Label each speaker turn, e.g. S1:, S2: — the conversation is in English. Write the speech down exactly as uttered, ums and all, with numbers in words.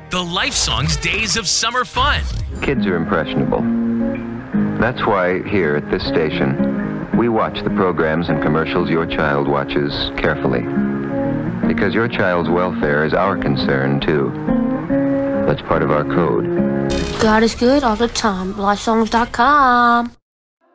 S1: The Lifesongs Days of Summer Fun.
S2: Kids are impressionable. That's why here at this station, we watch the programs and commercials your child watches carefully. Because your child's welfare is our concern, too. That's part of our code.
S3: God is good all the time. Lifesongs dot com.